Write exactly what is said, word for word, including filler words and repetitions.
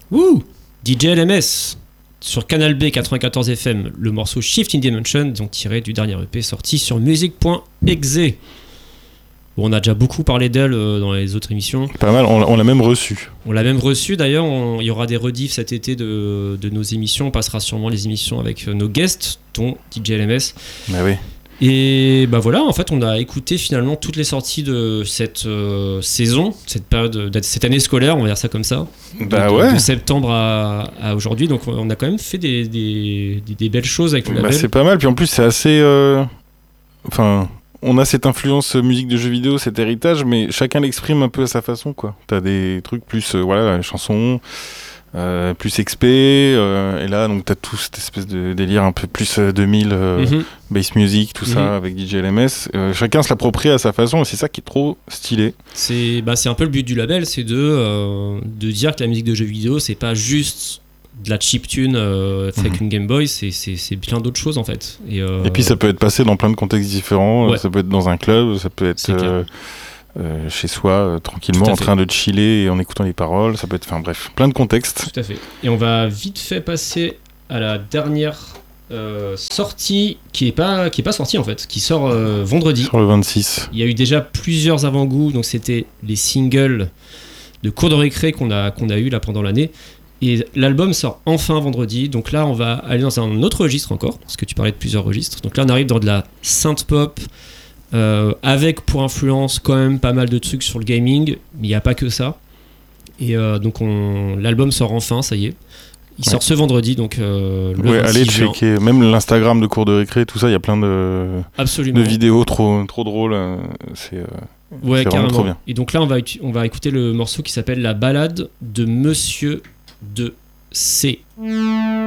Wouh, D J L M S sur Canal B quatre-vingt-quatorze F M, le morceau Shift in Dimension, donc tiré du dernier E P sorti sur music point e x e. Bon, on a déjà beaucoup parlé d'elle euh, dans les autres émissions. Pas mal, on, on l'a même reçu. On l'a même reçu d'ailleurs, on- il y aura des rediffs cet été de, de nos émissions, on passera sûrement les émissions avec euh, nos guests, dont D J L M S. Bah oui. Et bah voilà, en fait, on a écouté finalement toutes les sorties de cette euh, saison, cette période, de cette année scolaire, on va dire ça comme ça. Bah de, ouais. de septembre à, à aujourd'hui, donc on a quand même fait des, des, des, des belles choses avec le Bah, label. c'est pas mal, puis en plus c'est assez... euh, Enfin, on a cette influence euh, musique de jeux vidéo, cet héritage, mais chacun l'exprime un peu à sa façon, quoi. T'as des trucs plus, euh, voilà, les chansons, euh, plus X P, euh, et là, donc t'as tout cette espèce de délire un peu plus euh, deux mille, euh, Mhm. bass music, tout Mhm. ça, avec D J L M S. Euh, chacun se l'approprie à sa façon, et c'est ça qui est trop stylé. C'est bah, c'est un peu le but du label, c'est de, euh, de dire que la musique de jeux vidéo, c'est pas juste de la chiptune euh, fait avec Mhm. une Game Boy, c'est, c'est, c'est plein d'autres choses en fait. Et, euh, Et puis ça peut être passé dans plein de contextes différents, Ouais. ça peut être dans un club, ça peut être C'est clair. euh, euh, chez soi, euh, tranquillement, Tout à en fait. train de chiller et en écoutant les paroles, ça peut être, enfin bref, plein de contextes. Tout à fait. Et on va vite fait passer à la dernière euh, sortie qui est pas qui est pas sortie en fait, qui sort euh, vendredi. Sur le vingt-six. Il y a eu déjà plusieurs avant-goûts, donc c'était les singles de cours de récré qu'on a qu'on a eu là pendant l'année. Et l'album sort enfin vendredi, donc là on va aller dans un autre registre encore, parce que tu parlais de plusieurs registres. Donc là on arrive dans de la synth pop, euh, avec pour influence quand même pas mal de trucs sur le gaming, mais il n'y a pas que ça. Et euh, donc on, l'album sort enfin, ça y est. Il Ouais. sort ce vendredi, donc euh, le Ouais, allez vingt-six juin. checker, même l'Instagram de cours de récré, tout ça, il y a plein de, Absolument. de vidéos trop, trop drôles. euh, C'est, euh, Ouais, c'est vraiment carrément. trop bien. Et donc là, on va, étu- on va écouter le morceau qui s'appelle La balade de Monsieur de C.